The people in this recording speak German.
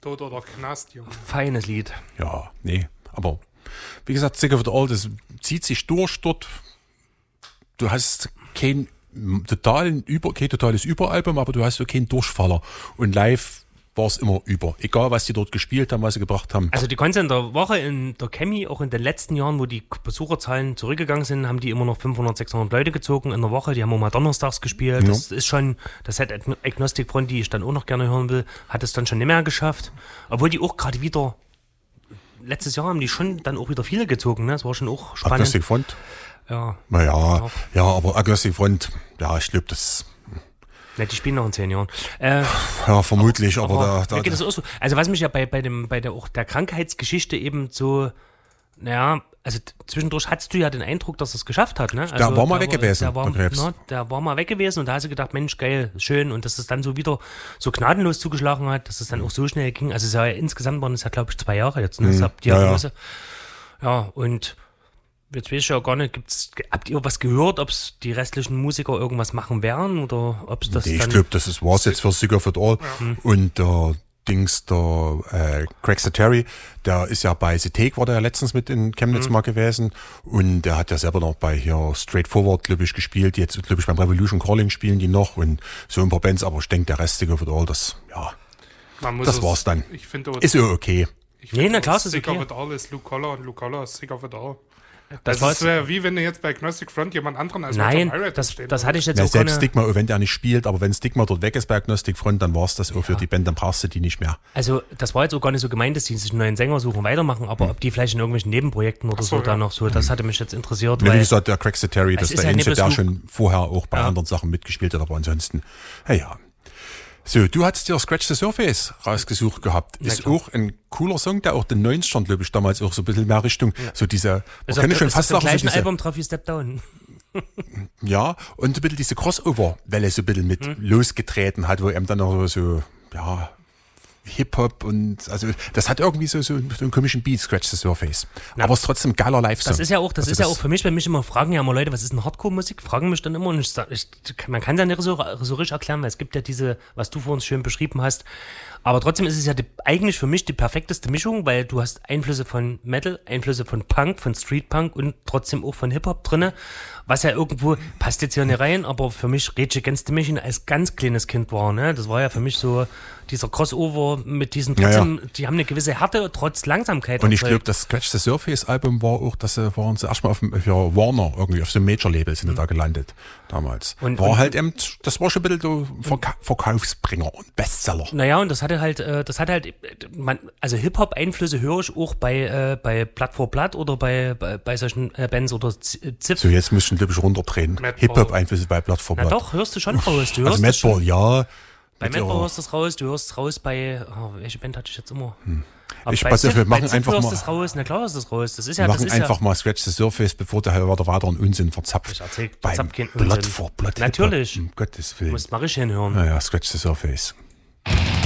Tod oder Knast, Junge. Feines Lied. Ja, nee, aber wie gesagt, Sick of It All, das zieht sich durch dort. Du hast kein totales Überalbum, aber du hast so keinen Durchfaller. Und live war es immer über. Egal, was die dort gespielt haben, was sie gebracht haben. Also die konntest in der Woche in der Chemie, auch in den letzten Jahren, wo die Besucherzahlen zurückgegangen sind, haben die immer noch 500, 600 Leute gezogen in der Woche. Die haben auch mal donnerstags gespielt. Das ist schon, das hat Agnostic Front, die ich dann auch noch gerne hören will, hat es dann schon nicht mehr geschafft. Obwohl die auch gerade wieder, letztes Jahr haben die schon dann auch wieder viele gezogen. Ne? Das war schon auch spannend. Agnostic Front? Ja. Naja, ja, aber Agnostic Front, ja, ich glaube, das... Ne, die spielen noch in 10 Jahren. Ja, vermutlich, aber da geht das auch so. Also was mich ja bei der Krankheitsgeschichte eben so, naja, also zwischendurch hattest du ja den Eindruck, dass er es geschafft hat, ne? Also der war mal weg gewesen, der war mal weg gewesen und da hast du gedacht, Mensch, geil, schön, und dass es dann so wieder so gnadenlos zugeschlagen hat, dass es dann auch so schnell ging. Also es ja, insgesamt waren es ja, glaube ich, 2 Jahre jetzt, ne? Diagnose. Ja, und jetzt weiß ich ja gar nicht, habt ihr was gehört, ob es die restlichen Musiker irgendwas machen werden oder ob es das nee, dann... Ich glaube, das war's jetzt für Sick of It All. Ja. Und der Craig Seteri, der ist ja bei Setake, war der ja letztens mit in Chemnitz mal gewesen, und der hat ja selber noch bei hier Straightforward, glaube ich, gespielt. Jetzt, glaube ich, beim Revolution Calling spielen die noch und so ein paar Bands, aber ich denke, der Rest Sick of It All, das war's dann. Ich finde, ist ja okay. Nee, na klar, ist Sick okay. of It All ist Luke Collar und Luke Collar ist Sick of It All. Das wäre wie wenn du jetzt bei Agnostic Front jemand anderen als Roger Pirates steht. Das hatte ich jetzt auch selbst Stigma, wenn der nicht spielt, aber wenn Stigma dort weg ist bei Agnostic Front, dann war es das auch für die Band, dann brauchst du die nicht mehr. Also das war jetzt auch gar nicht so gemeint, dass die sich einen neuen Sänger suchen, weitermachen, aber ob die vielleicht in irgendwelchen Nebenprojekten oder so da noch so, das hatte mich jetzt interessiert. Wie gesagt, der Craig Seteri, das der Inge, der schon vorher auch bei anderen Sachen mitgespielt hat, aber ansonsten, ja. So, du hast dir Scratch the Surface rausgesucht gehabt. Ist auch ein cooler Song, der auch den 90ern, glaube ich, damals auch so ein bisschen mehr Richtung, so dieser, man kann schon fast sagen, so gleichen Album drauf wie Step Down. Ja, und ein bisschen diese Crossover-Welle so ein bisschen mit losgetreten hat, wo er dann auch so, ja, Hip-Hop und, also, das hat irgendwie so einen komischen Beat, Scratch the Surface. Aber es ist trotzdem geiler Live-Song. Das ist ja auch, auch für mich, wenn mich immer fragen, ja immer Leute, was ist denn Hardcore-Musik? Fragen mich dann immer und man kann es ja nicht so richtig erklären, weil es gibt ja diese, was du vor uns schön beschrieben hast. Aber trotzdem ist es ja eigentlich für mich die perfekteste Mischung, weil du hast Einflüsse von Metal, Einflüsse von Punk, von Street Punk und trotzdem auch von Hip-Hop drinne. Was ja irgendwo, passt jetzt hier nicht rein, aber für mich Rage Against the Machine als ganz kleines Kind war, ne? Das war ja für mich so dieser Crossover mit diesen trotzdem, die haben eine gewisse Härte trotz Langsamkeit. Und ich glaube, das Scratch the Surface Album war auch, waren sie erstmal auf Warner irgendwie, auf so einem Major-Label sind da gelandet damals. Und halt eben, das war schon ein bisschen so Verkaufsbringer und Bestseller. Naja, und das hatte halt, also Hip-Hop-Einflüsse höre ich auch bei Blood for Blood oder bei solchen Bands oder ZIP. So, jetzt müssen wir, glaube ich, runterdrehen. Hip-Hop-Einflüsse bei Blood for Blood. Na doch, hörst du schon raus. Also Madball, ja. Bei Madball hörst du es raus, du hörst es raus bei, welche Band hatte ich jetzt immer? Ich passe auf, wir machen einfach mal. Das raus. Na klar hörst du es raus. Das ist wir machen einfach mal Scratch the Surface, bevor der weiter einen Unsinn verzapft. Ich erzähl keinen Blood for Blood. Natürlich. Um Gottes Willen. Du musst mal richtig hinhören. Naja, Scratch the Surface.